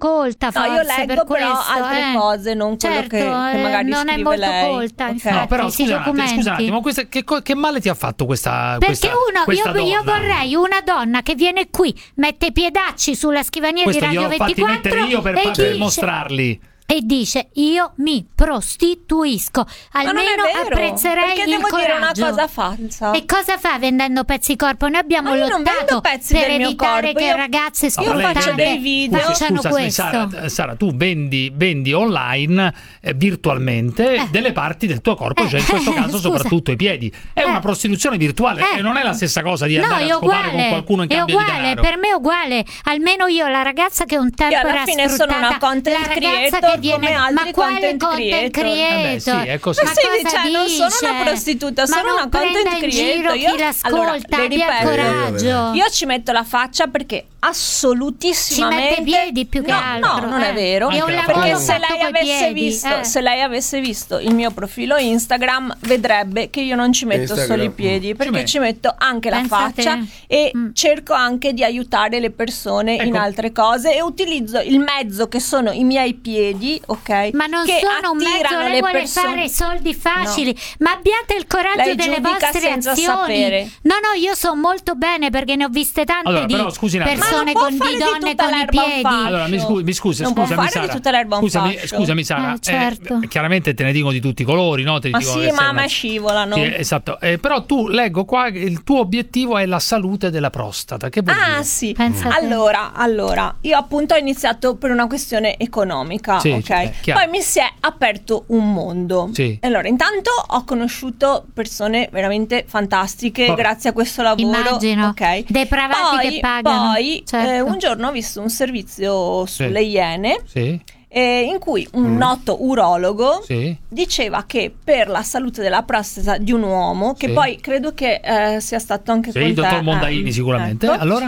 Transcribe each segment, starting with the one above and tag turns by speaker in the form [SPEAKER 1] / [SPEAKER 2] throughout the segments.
[SPEAKER 1] colta, forse,
[SPEAKER 2] io leggo
[SPEAKER 1] per
[SPEAKER 2] però
[SPEAKER 1] questo,
[SPEAKER 2] altre cose, non quello
[SPEAKER 1] certo,
[SPEAKER 2] che magari
[SPEAKER 1] non è
[SPEAKER 2] scrive
[SPEAKER 1] molto
[SPEAKER 2] lei.
[SPEAKER 1] colta,
[SPEAKER 2] Okay.
[SPEAKER 1] infatti,
[SPEAKER 3] No, però
[SPEAKER 1] si
[SPEAKER 3] scusa un
[SPEAKER 1] documenti.
[SPEAKER 3] attimo, che male ti ha fatto questa
[SPEAKER 1] Perché
[SPEAKER 3] questa
[SPEAKER 1] io
[SPEAKER 3] donna?
[SPEAKER 1] vorrei una donna che viene qui, mette i piedacci sulla scrivania
[SPEAKER 3] Questo
[SPEAKER 1] di Radio
[SPEAKER 3] gliel'ho fatti
[SPEAKER 1] 24
[SPEAKER 3] mettere io per mostrarli.
[SPEAKER 1] e dice: io mi prostituisco.
[SPEAKER 2] Ma non è
[SPEAKER 1] Almeno
[SPEAKER 2] vero,
[SPEAKER 1] apprezzerei
[SPEAKER 2] perché
[SPEAKER 1] il
[SPEAKER 2] devo dire una
[SPEAKER 1] coraggio.
[SPEAKER 2] cosa falsa.
[SPEAKER 1] E cosa fa vendendo pezzi corpo? Noi abbiamo
[SPEAKER 2] Ma io non
[SPEAKER 1] lottato
[SPEAKER 2] vendo pezzi
[SPEAKER 1] per
[SPEAKER 2] del mio
[SPEAKER 1] evitare
[SPEAKER 2] corpo,
[SPEAKER 1] che
[SPEAKER 2] io-
[SPEAKER 1] ragazze
[SPEAKER 2] io
[SPEAKER 1] sfruttate
[SPEAKER 2] faccio dei video.
[SPEAKER 1] facciano
[SPEAKER 3] Scusami,
[SPEAKER 1] questo.
[SPEAKER 3] Sara, tu vendi online virtualmente delle parti del tuo corpo, cioè in questo caso
[SPEAKER 1] scusa.
[SPEAKER 3] soprattutto i piedi. È una prostituzione virtuale e non è la stessa cosa di andare a scopare con qualcuno in cambio di denaro.
[SPEAKER 1] Per me è uguale. Almeno io, la ragazza che un tempo
[SPEAKER 2] Io alla
[SPEAKER 1] era
[SPEAKER 2] fine sono
[SPEAKER 1] sfruttata,
[SPEAKER 2] una content
[SPEAKER 1] la ragazza
[SPEAKER 2] creator
[SPEAKER 1] che viene,
[SPEAKER 2] come altri
[SPEAKER 1] ma quale
[SPEAKER 2] content
[SPEAKER 1] content creator?
[SPEAKER 3] Sì, è così.
[SPEAKER 1] Ma
[SPEAKER 2] Sì,
[SPEAKER 1] cosa
[SPEAKER 2] cioè, non sono
[SPEAKER 1] dice?
[SPEAKER 2] una prostituta,
[SPEAKER 1] Ma
[SPEAKER 2] sono
[SPEAKER 1] non
[SPEAKER 2] una content
[SPEAKER 1] prenda in giro
[SPEAKER 2] creator.
[SPEAKER 1] chi l'ascolta,
[SPEAKER 2] le
[SPEAKER 1] abbia
[SPEAKER 2] ripeto,
[SPEAKER 1] coraggio.
[SPEAKER 2] io ci metto la faccia perché assolutissimamente
[SPEAKER 1] Ci mette i piedi più che altro.
[SPEAKER 2] No, non è vero.
[SPEAKER 1] È un
[SPEAKER 3] Anche
[SPEAKER 1] lavoro
[SPEAKER 2] Perché se
[SPEAKER 1] fatto
[SPEAKER 2] lei,
[SPEAKER 1] coi
[SPEAKER 2] avesse
[SPEAKER 1] piedi,
[SPEAKER 2] visto, se lei avesse visto il mio profilo Instagram, vedrebbe che io non ci metto
[SPEAKER 4] Instagram.
[SPEAKER 2] solo i piedi, perché ci metto anche la
[SPEAKER 1] Pensate.
[SPEAKER 2] faccia e cerco anche di aiutare le persone in altre cose e utilizzo il mezzo che sono i miei piedi, ok?
[SPEAKER 1] Ma non
[SPEAKER 2] che
[SPEAKER 1] sono un mezzo,
[SPEAKER 2] attirano
[SPEAKER 1] lei
[SPEAKER 2] le
[SPEAKER 1] vuole
[SPEAKER 2] persone.
[SPEAKER 1] fare soldi facili, ma abbiate il coraggio
[SPEAKER 2] Lei
[SPEAKER 1] delle
[SPEAKER 2] giudica
[SPEAKER 1] vostre
[SPEAKER 2] senza
[SPEAKER 1] azioni.
[SPEAKER 2] sapere.
[SPEAKER 1] No, io so molto bene perché ne ho viste tante
[SPEAKER 3] Allora,
[SPEAKER 1] di
[SPEAKER 3] però, scusi un attimo.
[SPEAKER 1] persone
[SPEAKER 2] Ma non può
[SPEAKER 1] con
[SPEAKER 2] fare
[SPEAKER 1] di
[SPEAKER 2] di
[SPEAKER 1] donne
[SPEAKER 2] tutta
[SPEAKER 1] con i
[SPEAKER 2] l'erba un
[SPEAKER 1] piedi.
[SPEAKER 2] fascio.
[SPEAKER 3] Allora, scusami
[SPEAKER 2] Non può fare
[SPEAKER 3] Sara.
[SPEAKER 2] di tutta l'erba un fascio.
[SPEAKER 3] Scusami Sara,
[SPEAKER 1] certo.
[SPEAKER 3] chiaramente te ne dico di tutti i colori, no? Te ne
[SPEAKER 2] Ma
[SPEAKER 3] dico
[SPEAKER 2] sì,
[SPEAKER 3] che
[SPEAKER 2] ma
[SPEAKER 3] sei
[SPEAKER 2] a me scivolano.
[SPEAKER 3] Sì, esatto. Però tu leggo qua che il tuo obiettivo è la salute della prostata. Che vuol dire?
[SPEAKER 2] Sì.
[SPEAKER 1] Pensa te.
[SPEAKER 2] Allora, io appunto ho iniziato per una questione economica,
[SPEAKER 3] Sì,
[SPEAKER 2] ok?
[SPEAKER 3] chiaro.
[SPEAKER 2] Poi mi si è aperto un mondo.
[SPEAKER 3] Sì.
[SPEAKER 2] Allora, intanto ho conosciuto persone veramente fantastiche
[SPEAKER 3] Vabbè.
[SPEAKER 2] grazie a questo lavoro,
[SPEAKER 1] Immagino.
[SPEAKER 2] ok?
[SPEAKER 1] Depravati che pagano.
[SPEAKER 2] Poi
[SPEAKER 1] Certo.
[SPEAKER 2] un giorno ho visto un servizio sulle Iene
[SPEAKER 3] Sì.
[SPEAKER 2] in cui un noto urologo
[SPEAKER 3] Sì.
[SPEAKER 2] diceva che per la salute della prostata di un uomo, che
[SPEAKER 3] Sì.
[SPEAKER 2] poi credo che sia stato anche
[SPEAKER 3] Sì,
[SPEAKER 2] con
[SPEAKER 3] il
[SPEAKER 2] te,
[SPEAKER 3] dottor Mondaini sicuramente.
[SPEAKER 2] ecco.
[SPEAKER 3] Allora?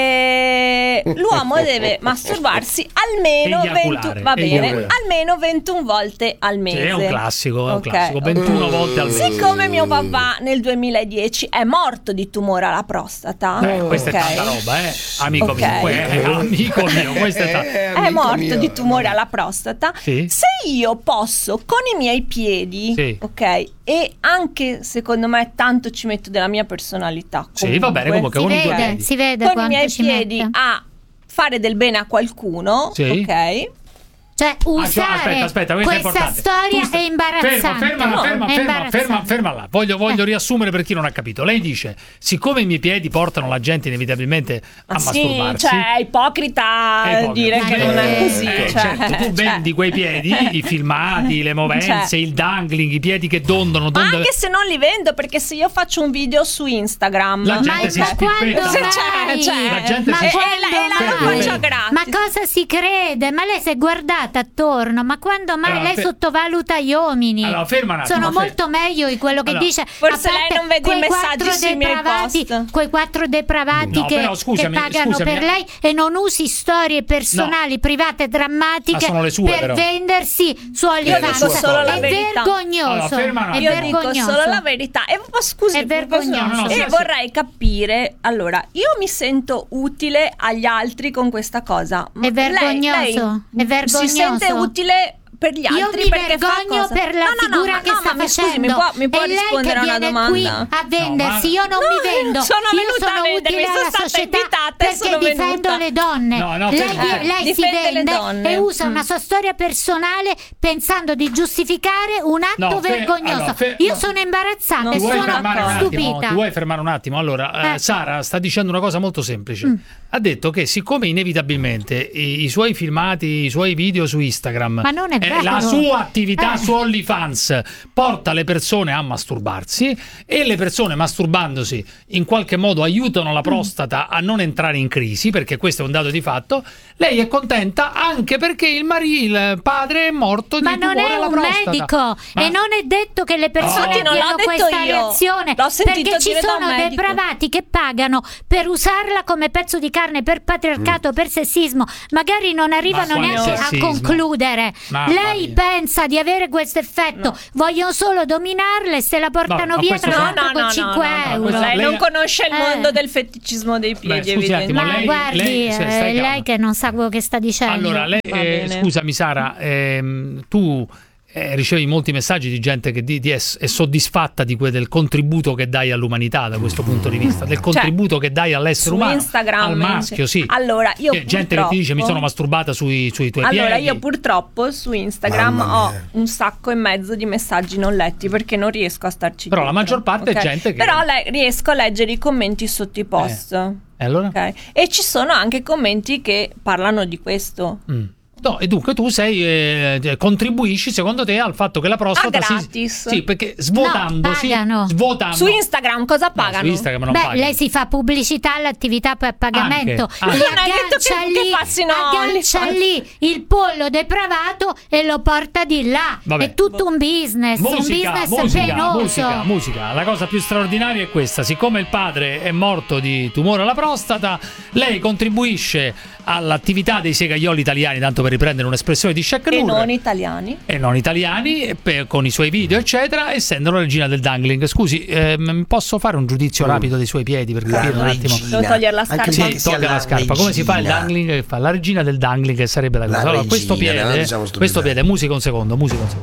[SPEAKER 2] L'uomo deve masturbarsi almeno
[SPEAKER 3] Eiaculare,
[SPEAKER 2] 21, va bene,
[SPEAKER 4] eiaculare.
[SPEAKER 2] almeno 21 volte al
[SPEAKER 3] Sì,
[SPEAKER 2] mese.
[SPEAKER 3] è un classico, è un
[SPEAKER 2] Ok.
[SPEAKER 3] classico. 21 volte al mese.
[SPEAKER 2] Siccome mio papà nel 2010 è morto di tumore alla prostata,
[SPEAKER 3] Questa
[SPEAKER 2] ok?
[SPEAKER 3] è tanta roba, amico
[SPEAKER 2] Ok.
[SPEAKER 3] mio. Amico mio, questa è tanta.
[SPEAKER 2] È morto di tumore alla prostata.
[SPEAKER 3] Sì.
[SPEAKER 2] Se io posso con i miei piedi,
[SPEAKER 3] Sì.
[SPEAKER 2] ok, e anche secondo me tanto ci metto della mia personalità.
[SPEAKER 3] Sì, va bene, comunque
[SPEAKER 1] Si
[SPEAKER 3] con i tuoi
[SPEAKER 1] vede,
[SPEAKER 3] piedi.
[SPEAKER 1] si vede
[SPEAKER 2] Con i
[SPEAKER 1] quanto
[SPEAKER 2] miei
[SPEAKER 1] ci
[SPEAKER 2] piedi
[SPEAKER 1] mette.
[SPEAKER 2] a fare del bene a qualcuno,
[SPEAKER 3] Sì.
[SPEAKER 2] ok?
[SPEAKER 1] Cioè, usare
[SPEAKER 3] aspetta, questo è
[SPEAKER 1] questa
[SPEAKER 3] importante.
[SPEAKER 1] storia
[SPEAKER 3] Tu
[SPEAKER 1] è imbarazzante.
[SPEAKER 3] Ferma là. Voglio riassumere per chi non ha capito. Lei dice: siccome i miei piedi portano la gente inevitabilmente a
[SPEAKER 2] Sì,
[SPEAKER 3] masturbarsi.
[SPEAKER 2] cioè è ipocrita
[SPEAKER 3] È ipocrita.
[SPEAKER 2] dire che non è così.
[SPEAKER 3] Certo, tu vendi quei piedi, i filmati, le movenze,
[SPEAKER 2] Cioè.
[SPEAKER 3] il dangling, i piedi che dondano.
[SPEAKER 2] Ma anche se non li vendo, perché se io faccio un video su Instagram,
[SPEAKER 3] La gente si spippetta. La gente
[SPEAKER 2] ma
[SPEAKER 3] si
[SPEAKER 2] è
[SPEAKER 3] spippetta.
[SPEAKER 2] la faccia gratis.
[SPEAKER 1] Ma cosa si crede? Ma lei si è guardata attorno, ma quando mai
[SPEAKER 3] Allora,
[SPEAKER 1] lei sottovaluta gli uomini?
[SPEAKER 3] Allora, ferma un attimo,
[SPEAKER 1] Sono
[SPEAKER 3] ferma.
[SPEAKER 1] molto meglio di quello che
[SPEAKER 3] Allora,
[SPEAKER 1] dice.
[SPEAKER 2] forse
[SPEAKER 1] a parte
[SPEAKER 2] lei non vede i
[SPEAKER 1] quei
[SPEAKER 2] messaggi
[SPEAKER 1] quattro
[SPEAKER 2] sui miei
[SPEAKER 1] depravati,
[SPEAKER 2] post.
[SPEAKER 1] quei 4 depravati
[SPEAKER 3] No,
[SPEAKER 1] che,
[SPEAKER 3] però, scusami,
[SPEAKER 1] che pagano
[SPEAKER 3] scusami.
[SPEAKER 1] per lei e non usi storie personali, private, drammatiche
[SPEAKER 3] Ma sono le sue,
[SPEAKER 1] per
[SPEAKER 3] però.
[SPEAKER 1] vendersi su
[SPEAKER 2] Io
[SPEAKER 1] OnlyFans.
[SPEAKER 2] dico solo la
[SPEAKER 1] È
[SPEAKER 2] verità.
[SPEAKER 1] vergognoso.
[SPEAKER 3] Allora, ferma un
[SPEAKER 1] è
[SPEAKER 3] attimo.
[SPEAKER 2] Io dico
[SPEAKER 1] vergognoso.
[SPEAKER 2] solo la verità. E scusi,
[SPEAKER 1] È vergognoso.
[SPEAKER 2] e vorrei capire. Allora, io mi sento utile agli altri con questa cosa. Ma
[SPEAKER 1] È vergognoso,
[SPEAKER 2] lei
[SPEAKER 1] è vergognoso.
[SPEAKER 2] si sente utile per gli
[SPEAKER 1] Io
[SPEAKER 2] altri
[SPEAKER 1] mi
[SPEAKER 2] perché fa
[SPEAKER 1] vergogno
[SPEAKER 2] cosa?
[SPEAKER 1] per la figura che sta
[SPEAKER 2] ma
[SPEAKER 1] facendo.
[SPEAKER 2] scusi, mi può
[SPEAKER 1] è lei
[SPEAKER 2] rispondere
[SPEAKER 1] che
[SPEAKER 2] a una
[SPEAKER 1] viene
[SPEAKER 2] domanda?
[SPEAKER 1] qui a vendersi. Io non mi vendo.
[SPEAKER 2] sono
[SPEAKER 1] Io
[SPEAKER 2] venuta
[SPEAKER 1] sono
[SPEAKER 2] a vendermi,
[SPEAKER 1] utile
[SPEAKER 2] sono
[SPEAKER 1] alla
[SPEAKER 2] stata
[SPEAKER 1] società
[SPEAKER 2] invitata e
[SPEAKER 1] perché
[SPEAKER 2] sono
[SPEAKER 1] difendo
[SPEAKER 2] venuta.
[SPEAKER 1] le donne.
[SPEAKER 3] No,
[SPEAKER 1] lei
[SPEAKER 2] ferma.
[SPEAKER 1] si
[SPEAKER 2] Difende le
[SPEAKER 1] vende
[SPEAKER 2] donne.
[SPEAKER 1] e usa una sua storia personale pensando di giustificare un atto
[SPEAKER 3] No,
[SPEAKER 1] vergognoso.
[SPEAKER 3] allora,
[SPEAKER 1] Io sono imbarazzata
[SPEAKER 2] Non
[SPEAKER 1] e
[SPEAKER 3] Ti vuoi
[SPEAKER 1] sono
[SPEAKER 3] fermare un attimo?
[SPEAKER 1] stupita.
[SPEAKER 3] Ti vuoi fermare un attimo? Allora, Sara sta dicendo una cosa molto semplice. Ha detto che siccome inevitabilmente i suoi filmati, i suoi video su Instagram,
[SPEAKER 1] Ma non è vero.
[SPEAKER 3] la sua attività su OnlyFans porta le persone a masturbarsi e le persone masturbandosi in qualche modo aiutano la prostata a non entrare in crisi, perché questo è un dato di fatto, lei è contenta anche perché il padre è morto di
[SPEAKER 1] Ma non
[SPEAKER 3] tumore
[SPEAKER 1] è
[SPEAKER 3] alla
[SPEAKER 1] un
[SPEAKER 3] prostata.
[SPEAKER 1] medico
[SPEAKER 3] Ma-
[SPEAKER 1] e non è detto che le persone
[SPEAKER 2] Infatti non l'ho
[SPEAKER 1] abbiano
[SPEAKER 2] detto
[SPEAKER 1] questa
[SPEAKER 2] io.
[SPEAKER 1] reazione,
[SPEAKER 2] L'ho sentito
[SPEAKER 1] perché ci
[SPEAKER 2] dire da un
[SPEAKER 1] sono
[SPEAKER 2] medico.
[SPEAKER 1] depravati che pagano per usarla come pezzo di carne per patriarcato, per sessismo, magari non arrivano
[SPEAKER 3] quale
[SPEAKER 1] neanche a
[SPEAKER 3] sessismo?
[SPEAKER 1] concludere.
[SPEAKER 3] Ma
[SPEAKER 1] Lei lei pensa di avere questo effetto, vogliono solo dominarle e se la portano via tra l'altro con 5 euro.
[SPEAKER 2] Lei non conosce il mondo del feticismo dei piedi, evidentemente.
[SPEAKER 1] Ma guardi, lei che non sa quello che sta dicendo.
[SPEAKER 3] Allora, lei, scusami Sara, tu ricevi molti messaggi di gente che è soddisfatta del contributo che dai all'umanità da questo punto di vista, del contributo che dai all'essere umano,
[SPEAKER 2] Instagram,
[SPEAKER 3] al maschio, sì.
[SPEAKER 2] Allora, io
[SPEAKER 3] gente che ti dice mi sono masturbata sui tuoi piedi.
[SPEAKER 2] Allora, io purtroppo su Instagram ho un sacco e mezzo di messaggi non letti perché non riesco a starci
[SPEAKER 3] Però
[SPEAKER 2] dietro.
[SPEAKER 3] la maggior parte è gente che...
[SPEAKER 2] Però riesco a leggere i commenti sotto i post.
[SPEAKER 3] Allora?
[SPEAKER 2] Okay. E ci sono anche commenti che parlano di questo.
[SPEAKER 3] No, e dunque tu contribuisci secondo te al fatto che la prostata
[SPEAKER 2] gratis.
[SPEAKER 3] Sì, perché svuotando
[SPEAKER 2] su Instagram cosa pagano?
[SPEAKER 3] Su Instagram non pagano.
[SPEAKER 1] Lei si fa pubblicità all'attività per pagamento.
[SPEAKER 3] Anche.
[SPEAKER 1] Li aggancia lì il pollo depravato e lo porta di là.
[SPEAKER 3] Vabbè.
[SPEAKER 1] È tutto un business, penoso.
[SPEAKER 3] Musica. La cosa più straordinaria è questa: siccome il padre è morto di tumore alla prostata, lei contribuisce all'attività dei segaioli italiani, tanto per riprendere un'espressione di Shaq
[SPEAKER 2] E
[SPEAKER 3] Nur,
[SPEAKER 2] non italiani
[SPEAKER 3] con i suoi video eccetera, essendo la regina del dangling. Scusi, posso fare un giudizio rapido dei suoi piedi per capire un attimo?
[SPEAKER 2] Devo togliere la scarpa.
[SPEAKER 3] Sì, toglie la scarpa. Come si fa il dangling? Che fa la regina del dangling, che sarebbe la cosa. Allora, questo piede, musica un secondo.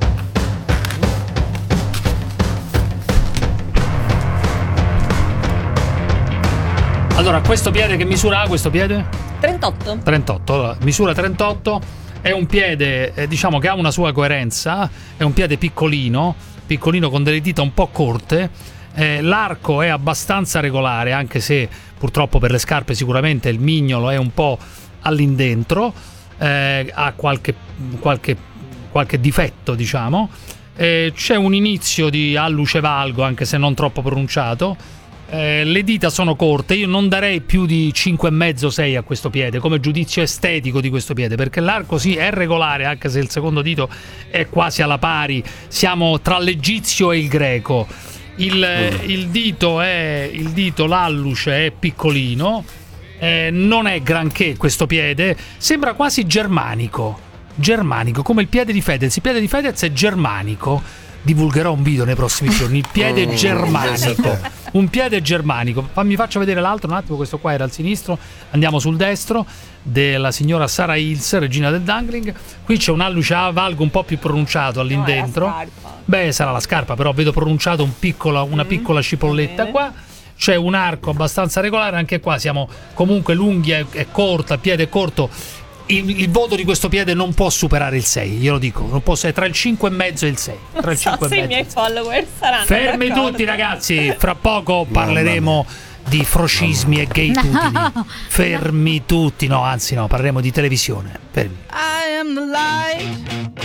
[SPEAKER 3] Allora, questo piede che misura ha questo piede?
[SPEAKER 2] 38.
[SPEAKER 3] Allora, misura 38, è un piede diciamo che ha una sua coerenza, è un piede piccolino con delle dita un po' corte, l'arco è abbastanza regolare, anche se purtroppo per le scarpe sicuramente il mignolo è un po' all'indentro, ha qualche difetto, diciamo, c'è un inizio di alluce valgo, anche se non troppo pronunciato. Le dita sono corte, io non darei più di 5,5-6 a questo piede come giudizio estetico di questo piede, perché l'arco sì è regolare, anche se il secondo dito è quasi alla pari, siamo tra l'egizio e il greco. Il dito, l'alluce è piccolino, non è granché questo piede, sembra quasi germanico, come il piede di Fedez. Il piede di Fedez è germanico. Divulgherò un video nei prossimi giorni. Il piede germanico, un piede germanico. Mi faccio vedere l'altro un attimo. Questo qua era al sinistro, andiamo sul destro, della signora Sarah Hills, regina del dangling. Qui c'è un alluce a valgo un po' più pronunciato all'indentro. Sarà la scarpa, però vedo pronunciato una piccola cipolletta qua. C'è un arco abbastanza regolare, anche qua siamo comunque lunghi, è corta, il piede è corto. Il voto di questo piede non può superare il 6, glielo dico, non può essere tra il 5,5 e il 6.
[SPEAKER 2] Non so se i miei follower saranno
[SPEAKER 3] fermi
[SPEAKER 2] d'accordo.
[SPEAKER 3] Tutti ragazzi, fra poco parleremo di frocismi e gaytudini. Fermi tutti, parleremo di televisione. Fermi.
[SPEAKER 4] I am the light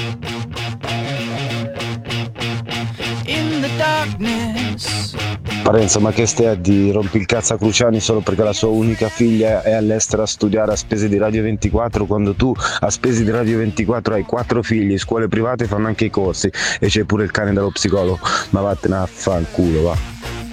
[SPEAKER 4] in the darkness.
[SPEAKER 5] Parenzo, ma che stai a di rompi il cazzo a Cruciani solo perché la sua unica figlia è all'estero a studiare a spese di Radio 24, quando tu a spese di Radio 24 hai 4 figli, scuole private fanno anche i corsi e c'è pure il cane dello psicologo? Ma vattene a fanculo, va.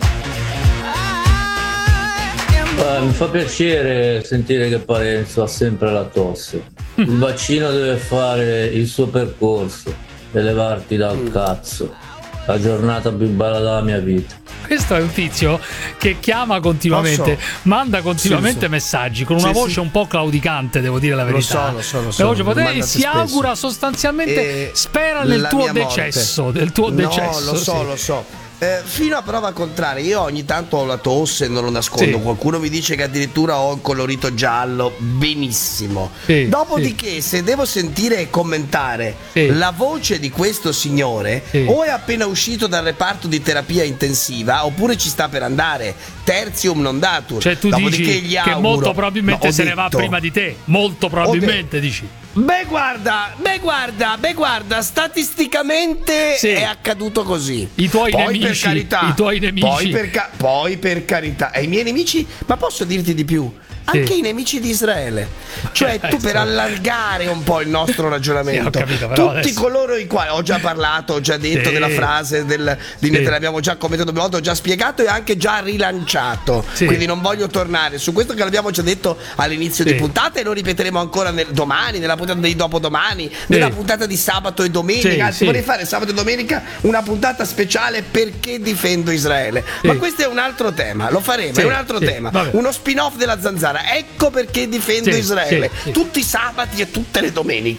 [SPEAKER 6] Mi fa piacere sentire che Parenzo ha sempre la tosse. Il vaccino deve fare il suo percorso e levarti dal cazzo. La giornata più bella della mia vita.
[SPEAKER 3] Questo è un tizio che chiama continuamente, manda continuamente messaggi con una voce un po' claudicante, devo dire la verità.
[SPEAKER 7] Lo so.
[SPEAKER 3] La voce si augura sostanzialmente, spera nel tuo decesso.
[SPEAKER 7] Lo so. Fino a prova contraria, io ogni tanto ho la tosse, non lo nascondo. Qualcuno mi dice che addirittura ho il colorito giallo. Benissimo. Dopodiché, se devo sentire e commentare la voce di questo signore, o è appena uscito dal reparto di terapia intensiva, oppure ci sta per andare. Tertium non datur.
[SPEAKER 3] Cioè, tu dici
[SPEAKER 7] gli
[SPEAKER 3] che molto probabilmente se ne va prima di te. Molto probabilmente dici.
[SPEAKER 7] Beh guarda, statisticamente è accaduto così.
[SPEAKER 3] I tuoi
[SPEAKER 7] poi
[SPEAKER 3] nemici,
[SPEAKER 7] per carità,
[SPEAKER 3] i tuoi nemici.
[SPEAKER 7] Poi per carità, e i miei nemici, ma posso dirti di più? anche i nemici di Israele. Cioè tu, per allargare un po' il nostro ragionamento,
[SPEAKER 3] ho capito, però
[SPEAKER 7] tutti
[SPEAKER 3] adesso...
[SPEAKER 7] coloro i quali ho già parlato, ho già detto della frase di Netanyahù, l'abbiamo già commentato, ho già spiegato e anche già rilanciato, quindi non voglio tornare su questo, che l'abbiamo già detto all'inizio di puntata e lo ripeteremo ancora domani, nella puntata di dopodomani, nella puntata di sabato e domenica. Anzi, vorrei fare sabato e domenica una puntata speciale perché difendo Israele, ma questo è un altro tema, lo faremo, è un altro tema, uno spin-off della Zanzara. Ecco perché difendo Israele tutti i sabati e tutte le domeniche.